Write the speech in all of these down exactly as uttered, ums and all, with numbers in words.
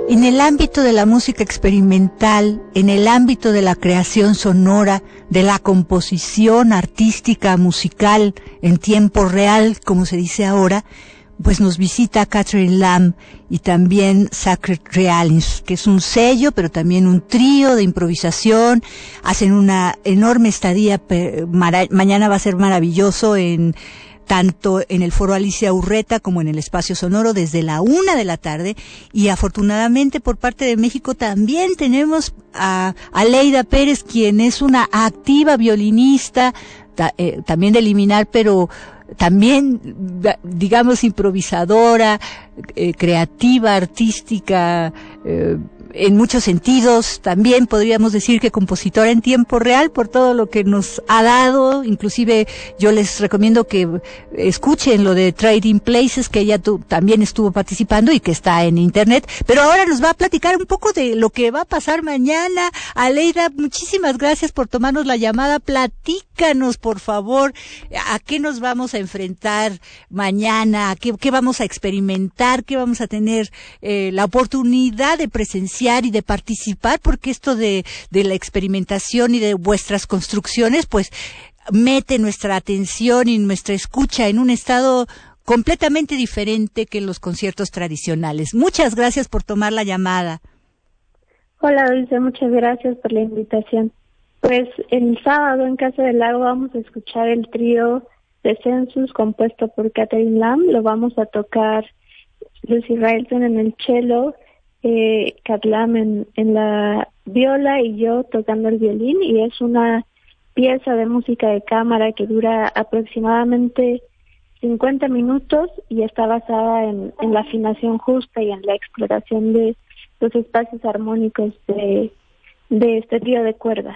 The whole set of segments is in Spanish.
En el ámbito de la música experimental, en el ámbito de la creación sonora, de la composición artística, musical, en tiempo real, como se dice ahora, pues nos visita Katherine Lamb y también Sacred Realms, que es un sello, pero también un trío de improvisación. Hacen una enorme estadía, mañana va a ser maravilloso en tanto en el Foro Alicia Urreta como en el Espacio Sonoro desde la una de la tarde, y afortunadamente por parte de México también tenemos a Aleida Pérez, quien es una activa violinista, ta, eh, también de Liminar, pero también, digamos, improvisadora, eh, creativa, artística, eh, en muchos sentidos. También podríamos decir que compositora en tiempo real por todo lo que nos ha dado. Inclusive yo les recomiendo que escuchen lo de Trading Places, que ella tu, también estuvo participando y que está en internet. Pero ahora nos va a platicar un poco de lo que va a pasar mañana. Aleida, muchísimas gracias por tomarnos la llamada. Platícanos, por favor, a qué nos vamos a enfrentar mañana, a qué, qué vamos a experimentar, qué vamos a tener eh, la oportunidad de presenciar y de participar, porque esto de, de la experimentación y de vuestras construcciones, pues mete nuestra atención y nuestra escucha en un estado completamente diferente que en los conciertos tradicionales. Muchas gracias por tomar la llamada. Hola, Dulce, muchas gracias por la invitación. Pues el sábado en Casa del Lago vamos a escuchar el trío de Census compuesto por Katherine Lamb. Lo vamos a tocar Lucy Railton en el cello, eh, Kat Lamb en, en la viola y yo tocando el violín, y es una pieza de música de cámara que dura aproximadamente cincuenta minutos y está basada en, en la afinación justa y en la exploración de los espacios armónicos de, de este trío de cuerdas.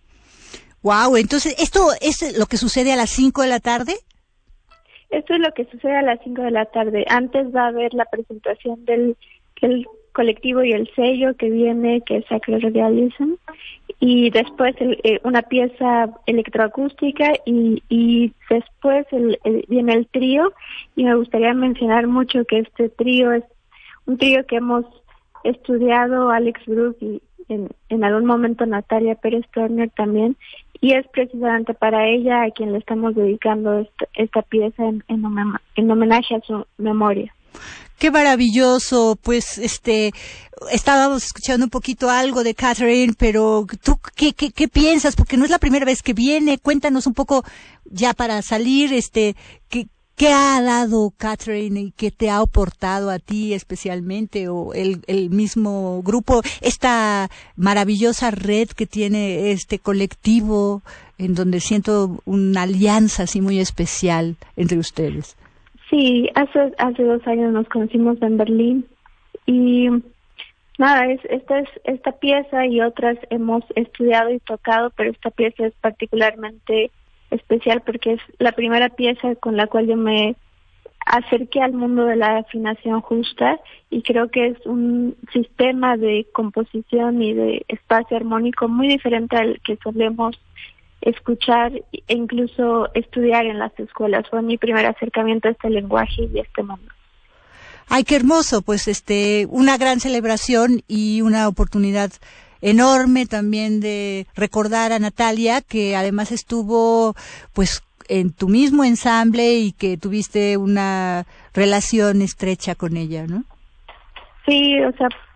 Wow, entonces, ¿esto es lo que sucede a las cinco de la tarde? Esto es lo que sucede a las cinco de la tarde. Antes va a haber la presentación del, del colectivo y el sello que viene, que es Sacred Realism, y después el, eh, una pieza electroacústica, y, y después el, el, viene el trío, y me gustaría mencionar mucho que este trío es un trío que hemos estudiado Alex Brook y en, en algún momento Natalia Pérez Turner también, y es precisamente para ella a quien le estamos dedicando esta, esta pieza en, en, en homenaje a su memoria. Qué maravilloso. Pues este estábamos escuchando un poquito algo de Katherine, pero tú qué qué qué piensas, porque no es la primera vez que viene. Cuéntanos un poco ya para salir, este qué qué ha dado Katherine y qué te ha aportado a ti especialmente, o el el mismo grupo, esta maravillosa red que tiene este colectivo, en donde siento una alianza así muy especial entre ustedes. Sí, hace hace dos años nos conocimos en Berlín, y nada, es esta es esta pieza y otras hemos estudiado y tocado, pero esta pieza es particularmente especial porque es la primera pieza con la cual yo me acerqué al mundo de la afinación justa, y creo que es un sistema de composición y de espacio armónico muy diferente al que solemos escuchar e incluso estudiar en las escuelas. Fue mi primer acercamiento a este lenguaje y a este mundo. Ay, qué hermoso. Pues este, una gran celebración y una oportunidad enorme también de recordar a Natalia, que además estuvo pues en tu mismo ensamble y que tuviste una relación estrecha con ella, ¿no? Sí, o sea,